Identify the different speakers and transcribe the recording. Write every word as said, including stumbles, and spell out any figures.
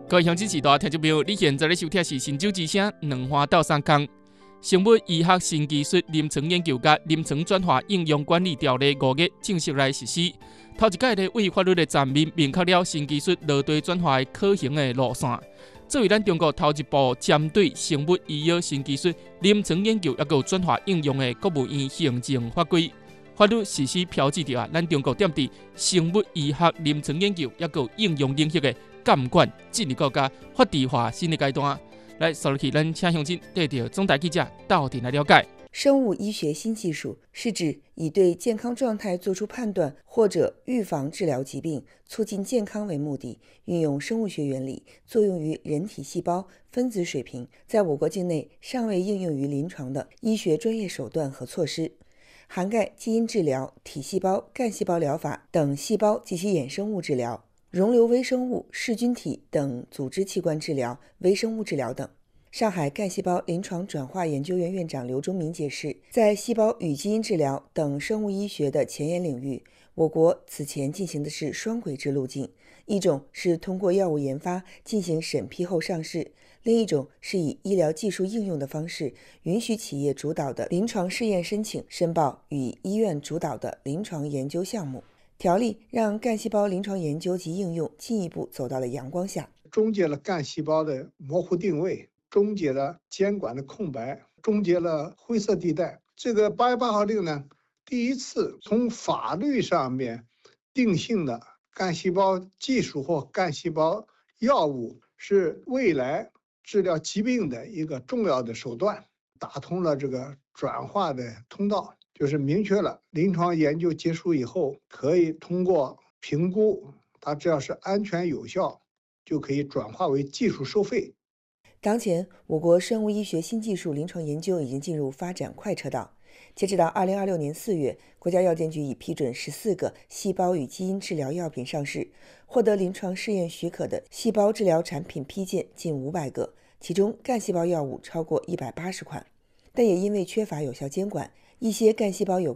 Speaker 1: 各位乡亲时代听众朋友，你现在咧收听是新酒之声两花斗三工。生物医学新技术临床研究甲临床转化应用管理条例五月正式来实施。头一届咧为法律的层面明确了新技术落地转化的可行的路线，作为咱中国头一部针对生物医药新技术临床研究也有转化应用的国务院行政法规。法律实施标志着啊，咱中国踮伫生物医学临床研究也有应用领域的监管进入国家法治化新的阶段。来，收落去，咱请乡亲带着总台记者到底来了解。
Speaker 2: 生物医学新技术是指以对健康状态作出判断或者预防治疗疾病、促进健康为目的，运用生物学原理作用于人体细胞、分子水平，在我国境内尚未应用于临床的医学专业手段和措施，涵盖基因治疗、体细胞、干细胞疗法等细胞及其衍生物治疗、溶瘤微生物、噬菌体等组织器官治疗、微生物治疗等。上海干细胞临床转化研究院院长刘忠明解释，在细胞与基因治疗等生物医学的前沿领域，我国此前进行的是双轨制路径，一种是通过药物研发进行审批后上市，另一种是以医疗技术应用的方式，允许企业主导的临床试验申请申报与医院主导的临床研究项目。条例让干细胞临床研究及应用进一步走到了阳光下，
Speaker 3: 终结了干细胞的模糊定位，终结了监管的空白，终结了灰色地带。这个八月八号令呢，第一次从法律上面定性的干细胞技术或干细胞药物是未来治疗疾病的一个重要的手段，打通了这个转化的通道，就是明确了临床研究结束以后，可以通过评估，它只要是安全有效，就可以转化为技术收费。
Speaker 2: 当前，我国生物医学新技术临床研究已经进入发展快车道。截止到二零二六年四月，国家药监局已批准十四个细胞与基因治疗药品上市，获得临床试验许可的细胞治疗产品批件近五百个，其中干细胞药物超过一百八十款。但也因为缺乏有效监管，一些干细胞有